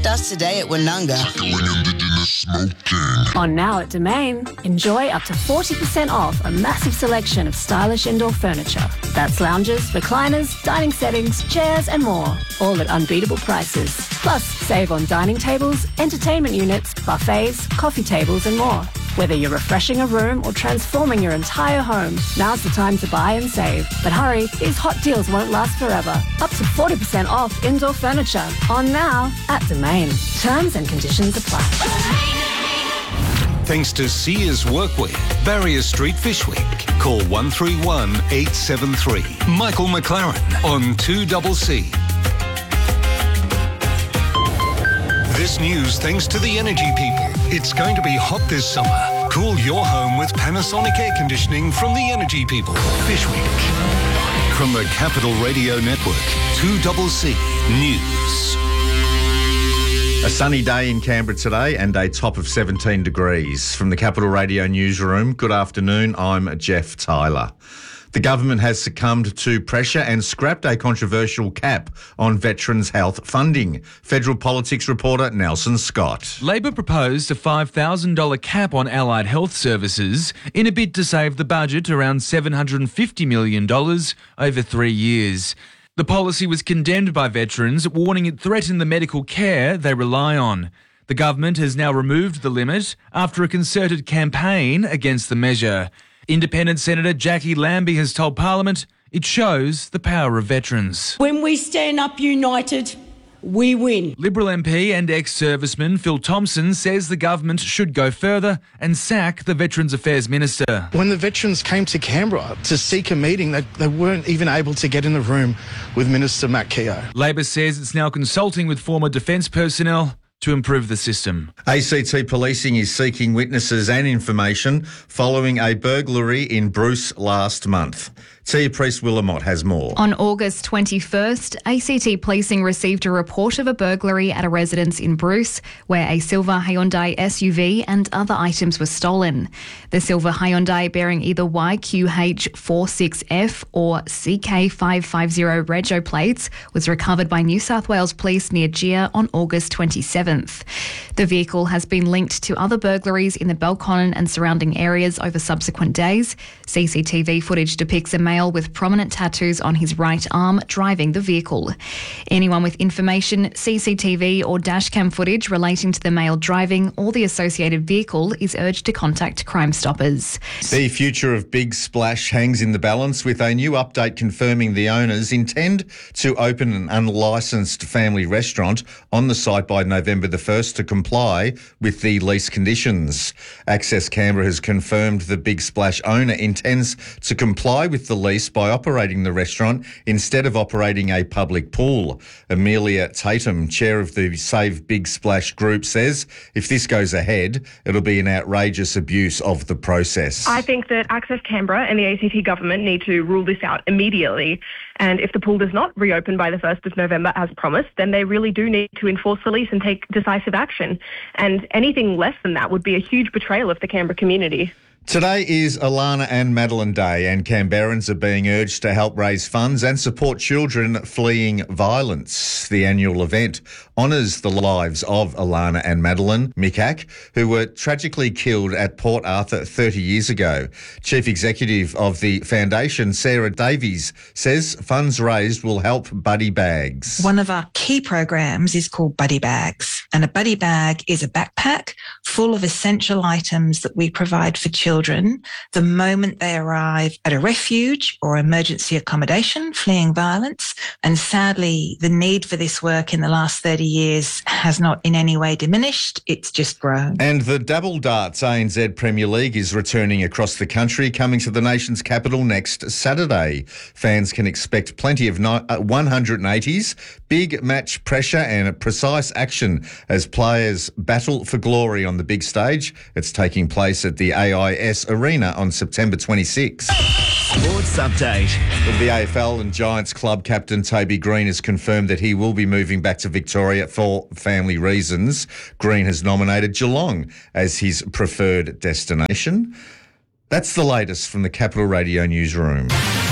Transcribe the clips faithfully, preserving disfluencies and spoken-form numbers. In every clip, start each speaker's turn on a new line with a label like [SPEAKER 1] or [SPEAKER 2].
[SPEAKER 1] us today at Woononga.
[SPEAKER 2] On Now at Domain, enjoy up to forty percent off a massive selection of stylish indoor furniture. That's lounges, recliners, dining settings, chairs and more, all at unbeatable prices. Plus, save on dining tables, entertainment units, buffets, coffee tables and more. Whether you're refreshing a room or transforming your entire home, now's the time to buy and save. But hurry, these hot deals won't last forever. Up to forty percent off indoor furniture. On Now at Domain. Terms and conditions apply.
[SPEAKER 3] Thanks to Sears Workwear, Barrier Street Fish Week. Call one three one, eight seven three. Michael McLaren on two C C. This news thanks to the Energy People. It's going to be hot this summer. Cool your home with Panasonic air conditioning from the Energy People. Fish Week. From the Capital Radio Network, two C C News.
[SPEAKER 4] A sunny day in Canberra today and a top of seventeen degrees. From the Capital Radio Newsroom, good afternoon, I'm Jeff Tyler. The government has succumbed to pressure and scrapped a controversial cap on veterans' health funding. Federal politics reporter Nelson Scott.
[SPEAKER 5] Labor proposed a five thousand dollars cap on allied health services in a bid to save the budget around seven hundred fifty million dollars over three years. The policy was condemned by veterans, warning it threatened the medical care they rely on. The government has now removed the limit after a concerted campaign against the measure. Independent Senator Jackie Lambie has told Parliament it shows the power of veterans.
[SPEAKER 6] When we stand up united, we win.
[SPEAKER 5] Liberal M P and ex-serviceman Phil Thompson says the government should go further and sack the Veterans Affairs Minister.
[SPEAKER 7] When the veterans came to Canberra to seek a meeting, they, they weren't even able to get in the room with Minister Matt Keogh.
[SPEAKER 5] Labor says it's now consulting with former defence personnel to improve the system.
[SPEAKER 4] A C T Policing is seeking witnesses and information following a burglary in Bruce last month. Tia Priest-Willamott has more.
[SPEAKER 8] On August twenty-first, A C T Policing received a report of a burglary at a residence in Bruce where a silver Hyundai S U V and other items were stolen. The silver Hyundai, bearing either Y Q H forty-six F or C K five fifty rego plates, was recovered by New South Wales Police near Gia on August twenty-seventh. The vehicle has been linked to other burglaries in the Belconnen and surrounding areas over subsequent days. C C T V footage depicts a male with prominent tattoos on his right arm driving the vehicle. Anyone with information, C C T V or dashcam footage relating to the male driving or the associated vehicle is urged to contact Crime Stoppers.
[SPEAKER 4] The future of Big Splash hangs in the balance, with a new update confirming the owners intend to open an unlicensed family restaurant on the site by November the first to comply with the lease conditions. Access Canberra has confirmed the Big Splash owner intends to comply with the lease by operating the restaurant instead of operating a public pool. Amelia Tatum, chair of the Save Big Splash group, says if this goes ahead, it'll be an outrageous abuse of the process.
[SPEAKER 9] I think that Access Canberra and the A C T government need to rule this out immediately. And if the pool does not reopen by the first of November as promised, then they really do need to enforce the lease and take decisive action. And anything less than that would be a huge betrayal of the Canberra community.
[SPEAKER 4] Today is Alana and Madeline Day, and Canberrans are being urged to help raise funds and support children fleeing violence. The annual event honours the lives of Alana and Madeline Mikak, who were tragically killed at Port Arthur thirty years ago. Chief Executive of the foundation, Sarah Davies, says funds raised will help Buddy Bags.
[SPEAKER 10] One of our key programs is called Buddy Bags, and a Buddy Bag is a backpack full of essential items that we provide for children the moment they arrive at a refuge or emergency accommodation fleeing violence. And sadly, the need for this work in the last thirty years has not in any way diminished. It's just grown.
[SPEAKER 4] And the Double Darts A N Z Premier League is returning across the country, coming to the nation's capital next Saturday. Fans can expect plenty of one hundred eighties, big match pressure and precise action as players battle for glory on the big stage. It's taking place at the A I S Arena on September twenty-sixth.
[SPEAKER 11] Sports update.
[SPEAKER 4] The A F L and Giants club captain Toby Green has confirmed that he will be moving back to Victoria for family reasons. Green has nominated Geelong as his preferred destination. That's the latest from the Capital Radio Newsroom.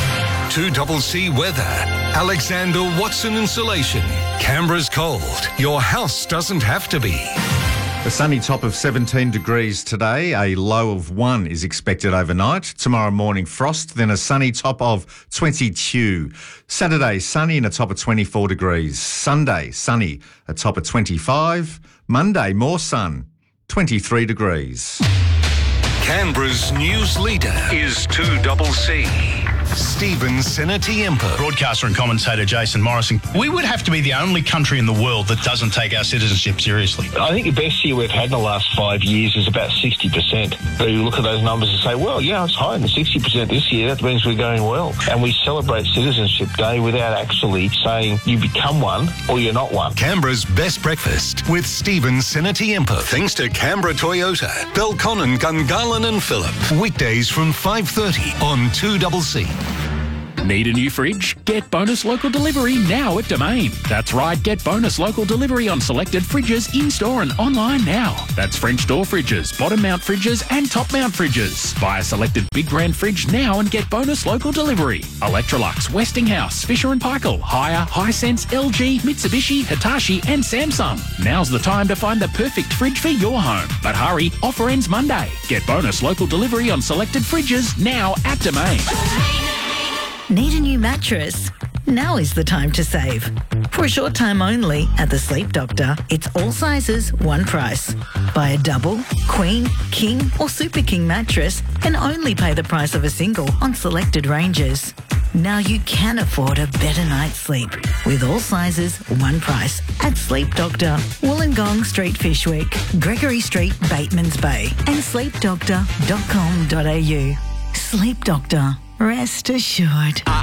[SPEAKER 3] two C C weather. Alexander Watson Insulation. Canberra's cold. Your house doesn't have to be.
[SPEAKER 4] A sunny top of seventeen degrees today. A low of one is expected overnight. Tomorrow morning, frost, then a sunny top of twenty-two. Saturday, sunny and a top of twenty-four degrees. Sunday, sunny, a top of twenty-five. Monday, more sun, twenty-three degrees.
[SPEAKER 3] Canberra's news leader is two C C. Stephen Senatiempo.
[SPEAKER 1] Broadcaster and commentator Jason Morrison. We would have to be the only country in the world that doesn't take our citizenship seriously.
[SPEAKER 12] I think the best year we've had in the last five years is about sixty percent. So you look at those numbers and say, well, yeah, it's higher than sixty percent this year. That means we're going well. And we celebrate Citizenship Day without actually saying you become one or you're not one.
[SPEAKER 3] Canberra's best breakfast with Stephen Senatiempo. Thanks to Canberra Toyota, Belconnen, Gungahlin and Phillip. Weekdays from five thirty on two C C.
[SPEAKER 13] Need a new fridge? Get bonus local delivery now at Domain. That's right, get bonus local delivery on selected fridges in-store and online now. That's French door fridges, bottom mount fridges and top mount fridges. Buy a selected big brand fridge now and get bonus local delivery. Electrolux, Westinghouse, Fisher and Paykel, Haier, Hisense, L G, Mitsubishi, Hitachi and Samsung. Now's the time to find the perfect fridge for your home. But hurry, offer ends Monday. Get bonus local delivery on selected fridges now at Domain.
[SPEAKER 14] Need a new mattress? Now is the time to save. For a short time only at the Sleep Doctor, it's all sizes, one price. Buy a double, queen, king or super king mattress and only pay the price of a single on selected ranges. Now you can afford a better night's sleep with all sizes, one price at Sleep Doctor, Wollongong Street, Fishwick, Gregory Street, Batemans Bay and sleep doctor dot com dot a u. Sleep Doctor. Rest assured.